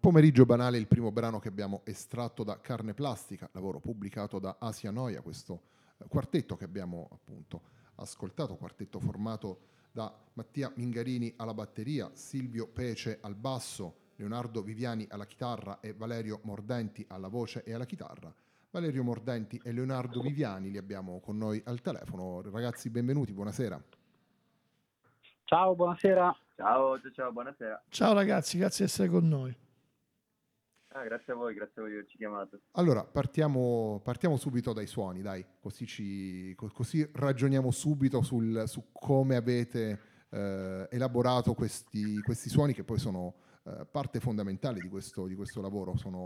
Pomeriggio banale, il primo brano che abbiamo estratto da Carne Plastica, lavoro pubblicato da Asia Noia, questo quartetto che abbiamo appunto ascoltato, quartetto formato da Mattia Mingarini alla batteria, Silvio Pece al basso, Leonardo Viviani alla chitarra e Valerio Mordenti alla voce e alla chitarra. Valerio Mordenti e Leonardo Viviani li abbiamo con noi al telefono. Ragazzi, benvenuti, buonasera. Ciao, buonasera. Ciao, buonasera. Ciao ragazzi, grazie di essere con noi. Grazie a voi di averci chiamato. Allora, partiamo subito dai suoni, dai, così ragioniamo subito su come avete elaborato questi suoni che poi sono parte fondamentale di questo lavoro, sono